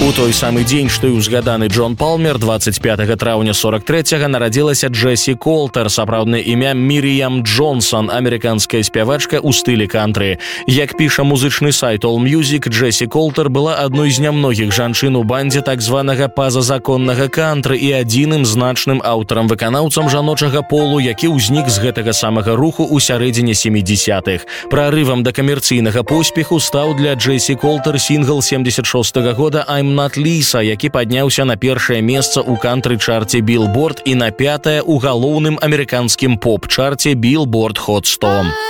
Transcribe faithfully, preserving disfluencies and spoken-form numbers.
У той самы дзень, што і узгаданы Джон Палмер, двадцать пятага траўня сорок трэцяга нарадзілася Джесі Колтер, сапраўднае імя Мір'ям Джонсон, амерыканская спявачка ў стылі кантры. Як піша музычны сайт AllMusic, Джесі Колтер была адной з нямногіх жанчын у бандзе так званага пазазаконнага кантры і адзіным значным аўтарам-выканаўцам жаночага полу, які ўзнік з гэтага самага руху ў сярэдзіне сямідзесятых. Прарывам да камерцыйнага поспеху стаў для Джесі Колтер сінгл семьдесят шостага года «I'm Not Lisa», які падняўся на першае месца ў кантры-чарце Billboard і на пятае ў галоўным амерыканскім поп-чарце Billboard Hot сто.